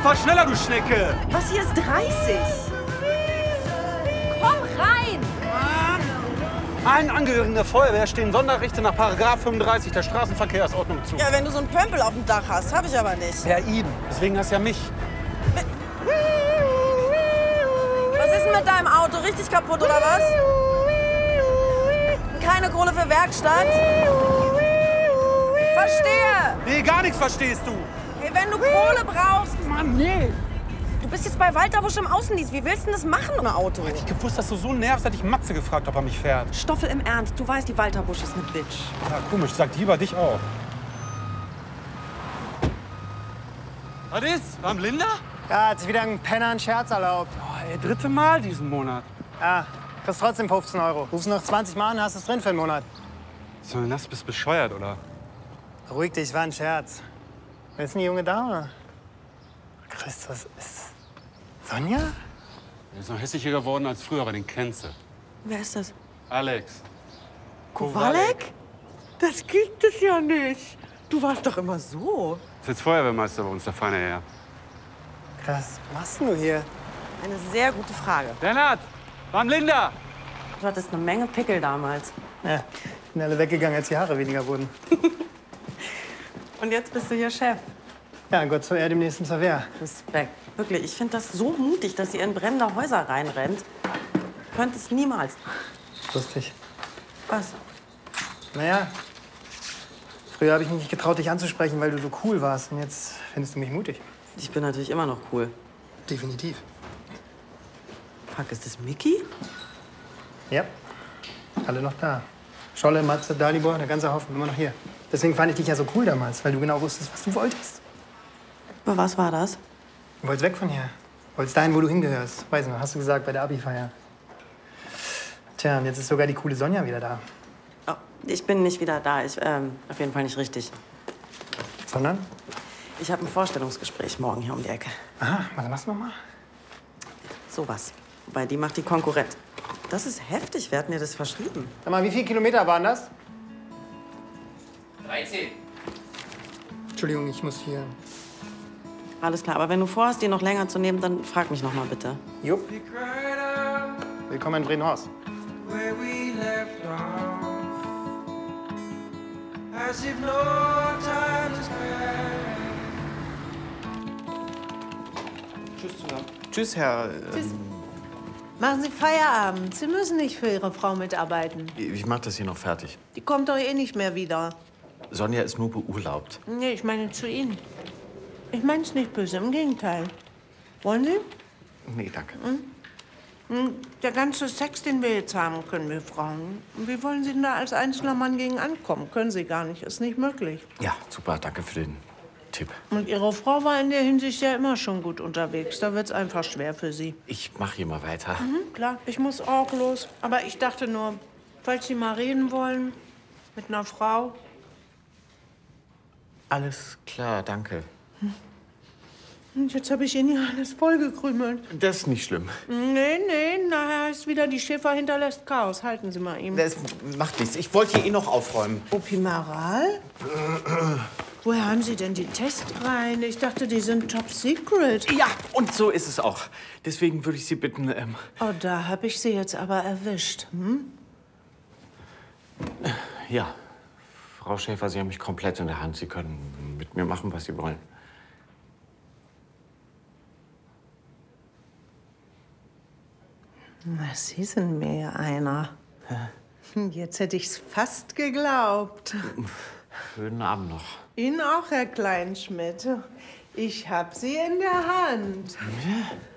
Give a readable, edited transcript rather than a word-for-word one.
Fahr schneller, du Schnecke! Was, hier ist 30? Komm rein! Allen Angehörigen der Feuerwehr stehen Sonderrechte nach § 35 der Straßenverkehrsordnung zu. Ja, wenn du so einen Pömpel auf dem Dach hast, hab ich aber nicht. Ja, eben. Deswegen hast du ja mich. Was ist denn mit deinem Auto? Richtig kaputt oder was? Keine Kohle für Werkstatt? Verstehe! Nee, gar nichts verstehst du. Hey, wenn du Kohle brauchst... Mann, nee. Du bist jetzt bei Walter Busch im Außendienst. Wie willst du denn das machen ohne Auto? Hätte ich gewusst, dass du so nervst, hätte ich Matze gefragt, ob er mich fährt. Stoffel, im Ernst. Du weißt, die Walter Busch ist eine Bitch. Ja, komisch. Sagt die über dich auch. Was ist? War Linda? Ja, hat sich wieder ein Penner einen Scherz erlaubt. Oh, ey, 3. Mal diesen Monat. Ja, kriegst trotzdem 15 €. Rufst noch 20 Mal an, hast es drin für den Monat. So, das bist bescheuert, oder? Beruhig dich, war ein Scherz. Wer ist denn die junge Dame? Christus, ist Sonja? Er ist noch hässlicher geworden als früher, aber den kennst du. Wer ist das? Alex. Kowalek? Das gibt es ja nicht. Du warst doch immer so. Ist jetzt Feuerwehrmeister bei uns, der feine Herr. Krass, was machst denn du hier? Eine sehr gute Frage. Lennart, wann Linda? Du hattest eine Menge Pickel damals. Ja, sind alle weggegangen, als die Haare weniger wurden. Und jetzt bist du hier Chef. Ja, Gott zur Erde, dem nächsten zur Wehr. Respekt. Wirklich, ich finde das so mutig, dass ihr in brennende Häuser reinrennt. Könnt es niemals. Lustig. Was? Naja, früher habe ich mich nicht getraut, dich anzusprechen, weil du so cool warst. Und jetzt findest du mich mutig. Ich bin natürlich immer noch cool. Definitiv. Fuck, ist das Mickey? Ja, alle noch da. Scholle, Matze, Dalibor, der ganze Haufen, immer noch hier. Deswegen fand ich dich ja so cool damals, weil du genau wusstest, was du wolltest. Aber was war das? Du wolltest weg von hier. Du wolltest dahin, wo du hingehörst. Weiß noch, hast du gesagt, bei der Abi-Feier. Tja, und jetzt ist sogar die coole Sonja wieder da. Oh, ich bin nicht wieder da. Auf jeden Fall nicht richtig. Sondern? Ich habe ein Vorstellungsgespräch morgen hier um die Ecke. Aha, was machst du noch mal? Sowas. Wobei, die macht die Konkurrenz. Das ist heftig. Wer hat mir das verschrieben? Sag mal, wie viele Kilometer waren das? 13. Entschuldigung, ich muss hier. Alles klar, aber wenn du vorhast, die noch länger zu nehmen, dann frag mich noch mal bitte. Jupp. Willkommen in Bredenhorst. Tschüss zusammen. Tschüss, Herr. Tschüss. Machen Sie Feierabend. Sie müssen nicht für Ihre Frau mitarbeiten. Ich mach das hier noch fertig. Die kommt doch eh nicht mehr wieder. Sonja ist nur beurlaubt. Nee, ich meine zu Ihnen. Ich meine es nicht böse, im Gegenteil. Wollen Sie? Nee, danke. Der ganze Sex, den wir jetzt haben, können wir Frauen. Wie wollen Sie denn da als einzelner Mann gegen ankommen? Können Sie gar nicht, ist nicht möglich. Ja, super, danke für den Tipp. Und Ihre Frau war in der Hinsicht ja immer schon gut unterwegs. Da wird's einfach schwer für Sie. Ich mach hier mal weiter. Klar, ich muss auch los. Aber ich dachte nur, falls Sie mal reden wollen mit einer Frau. Alles klar, danke. Und jetzt habe ich Ihnen ja alles vollgekrümelt. Das ist nicht schlimm. Nee, nachher heißt wieder, die Schäfer hinterlässt Chaos. Halten Sie mal ihm. Das macht nichts. Ich wollte hier eh noch aufräumen. Opimaral? Woher haben Sie denn die Testreihen? Ich dachte, die sind top secret. Ja, und so ist es auch. Deswegen würde ich Sie bitten, Oh, da habe ich Sie jetzt aber erwischt. ja, Frau Schäfer, Sie haben mich komplett in der Hand. Sie können mit mir machen, was Sie wollen. Na, Sie sind mir ja einer. Jetzt hätte ich's fast geglaubt. Schönen Abend noch. Ihnen auch, Herr Kleinschmidt. Ich hab Sie in der Hand. Ja.